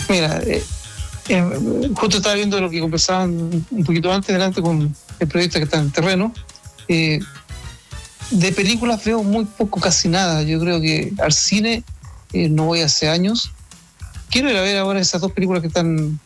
Mira, justo estaba viendo lo que conversaban un poquito antes, delante con el periodista que está en el terreno. De películas veo muy poco, casi nada. Yo creo que al cine no voy hace años. Quiero ir a ver ahora esas dos películas que están,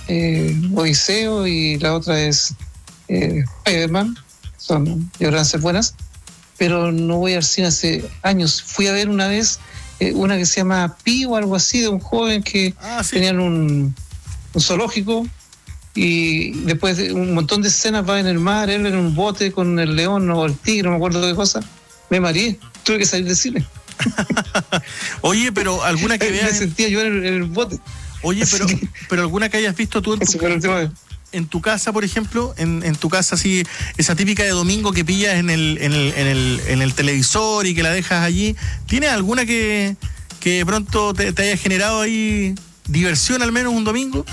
Odiseo y la otra es Spider-Man. Deberán ser buenas, pero no voy al cine hace años. Fui a ver una vez una que se llama Pi o algo así, de un joven que tenían un zoológico, y después de un montón de escenas va en el mar, él en un bote con el león o el tigre, no me acuerdo qué cosa. Me mareé, tuve que salir del cine. Oye, pero alguna que veas... Me sentía yo en el bote. Oye, pero alguna que hayas visto tú en tu casa, por ejemplo, en tu casa, así, esa típica de domingo que pillas en el televisor y que la dejas allí, ¿tienes alguna que de pronto te haya generado ahí diversión, al menos un domingo?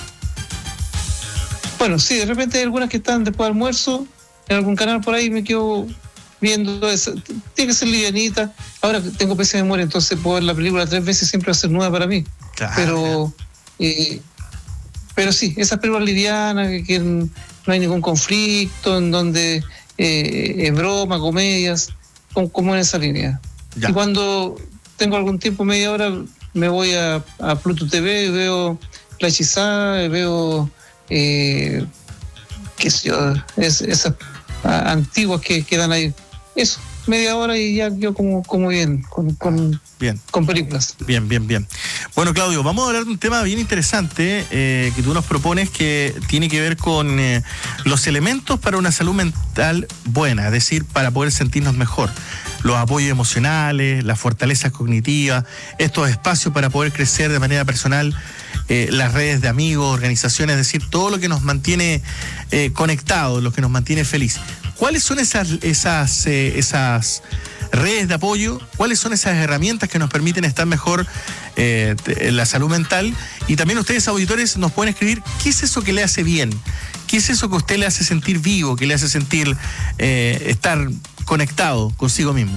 Bueno, sí, de repente hay algunas que están después de almuerzo, en algún canal por ahí me quedo viendo eso. Tiene que ser livianita. Ahora tengo pésima memoria, entonces puedo ver la película 3 veces, siempre va a ser nueva para mí. Claro. Pero sí, esas películas livianas, que no hay ningún conflicto, en donde es broma, comedias, como en esa línea. Ya. Y cuando tengo algún tiempo, media hora, me voy a Pluto TV, veo La Hechizada, veo qué sé yo, esas antiguas que quedan ahí. Eso, media hora y ya yo como bien, con películas. Bien. Bueno, Claudio, vamos a hablar de un tema bien interesante que tú nos propones, que tiene que ver con los elementos para una salud mental buena, es decir, para poder sentirnos mejor. Los apoyos emocionales, las fortalezas cognitivas, estos espacios para poder crecer de manera personal, las redes de amigos, organizaciones, es decir, todo lo que nos mantiene conectados, lo que nos mantiene feliz. ¿Cuáles son esas redes de apoyo? ¿Cuáles son esas herramientas que nos permiten estar mejor en la salud mental? Y también ustedes, auditores, nos pueden escribir qué es eso que le hace bien, qué es eso que a usted le hace sentir vivo, que le hace sentir estar conectado consigo mismo.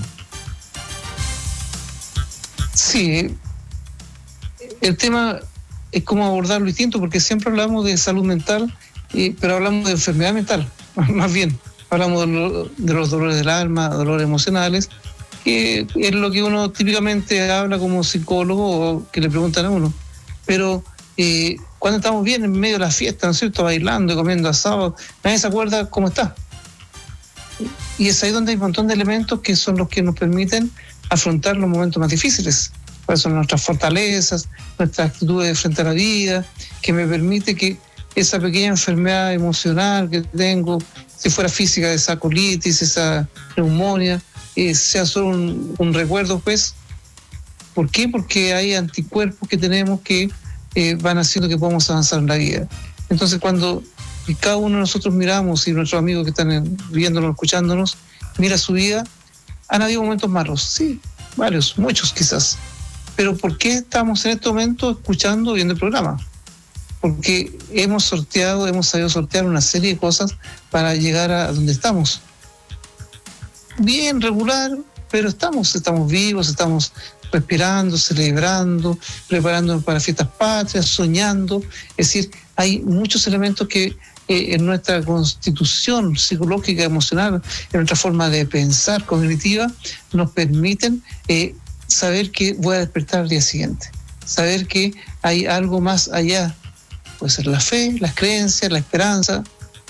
Sí, el tema es cómo abordarlo distinto, porque siempre hablamos de salud mental, pero hablamos de enfermedad mental, más bien. Hablamos de los dolores del alma, dolores emocionales, que es lo que uno típicamente habla como psicólogo o que le preguntan a uno. Pero cuando estamos bien en medio de la fiesta, ¿no es cierto?, bailando y comiendo asado, nadie se acuerda cómo está. Y es ahí donde hay un montón de elementos que son los que nos permiten afrontar los momentos más difíciles. ¿Cuáles son nuestras fortalezas, nuestras actitudes frente a la vida, que me permite que esa pequeña enfermedad emocional que tengo, si fuera física, de esa colitis, esa neumonía, sea solo un recuerdo, pues? ¿Por qué? Porque hay anticuerpos que tenemos que van haciendo que podamos avanzar en la vida. Entonces, cuando cada uno de nosotros miramos, y nuestros amigos que están viéndonos, escuchándonos, mira su vida, han habido momentos malos, sí, varios, muchos quizás. Pero ¿por qué estamos en este momento escuchando, viendo el programa? Porque hemos sabido sortear una serie de cosas para llegar a donde estamos. Bien, regular, pero estamos vivos, estamos respirando, celebrando, preparándonos para fiestas patrias, soñando. Es decir, hay muchos elementos que en nuestra constitución psicológica, emocional, en nuestra forma de pensar cognitiva, nos permiten saber que voy a despertar al día siguiente, saber que hay algo más allá. Puede ser la fe, las creencias, la esperanza,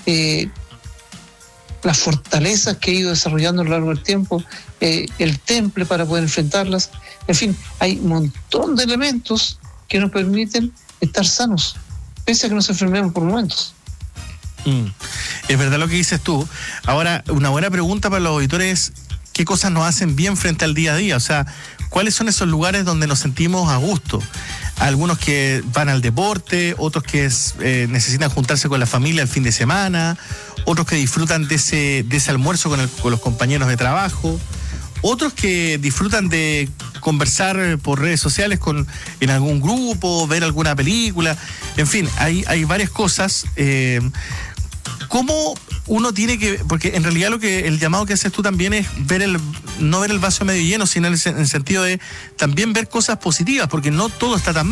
las fortalezas que he ido desarrollando a lo largo del tiempo, el temple para poder enfrentarlas. En fin, hay un montón de elementos que nos permiten estar sanos, pese a que nos enfermemos por momentos. Es verdad lo que dices tú. Ahora, una buena pregunta para los auditores es: ¿qué cosas nos hacen bien frente al día a día? O sea, ¿cuáles son esos lugares donde nos sentimos a gusto? Algunos que van al deporte, otros que necesitan juntarse con la familia el fin de semana, otros que disfrutan de ese almuerzo con los compañeros de trabajo, otros que disfrutan de conversar por redes sociales en algún grupo, ver alguna película. En fin, hay varias cosas. ¿Cómo uno tiene que...? Porque en realidad el llamado que haces tú también es no ver el vaso medio lleno, sino en el sentido de también ver cosas positivas, porque no todo está tan mal.